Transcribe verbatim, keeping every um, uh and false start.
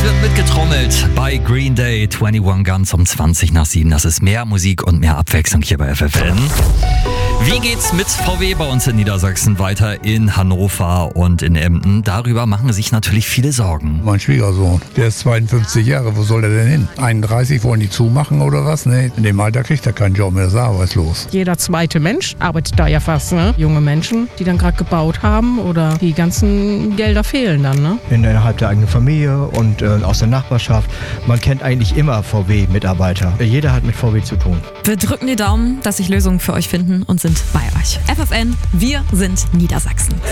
wird mitgetrommelt bei Green Day, einundzwanzig Guns um zwanzig nach sieben. Das ist mehr Musik und mehr Abwechslung hier bei F F N. Wie geht's mit V W bei uns in Niedersachsen weiter in Hannover und in Emden? Darüber machen sich natürlich viele Sorgen. Mein Schwiegersohn, der ist zweiundfünfzig Jahre, wo soll er denn hin? einunddreißig, wollen die zumachen oder was? Nee, in dem Alter kriegt er keinen Job mehr, ist arbeitslos. Jeder zweite Mensch arbeitet da ja fast, ne? Junge Menschen, die dann gerade gebaut haben oder die ganzen Gelder fehlen dann, ne? Innerhalb der eigenen Familie und äh, aus der Nachbarschaft. Man kennt eigentlich immer V W-Mitarbeiter. Jeder hat mit V W zu tun. Wir drücken die Daumen, dass sich Lösungen für euch finden und sind bei euch. F F N, wir sind Niedersachsen.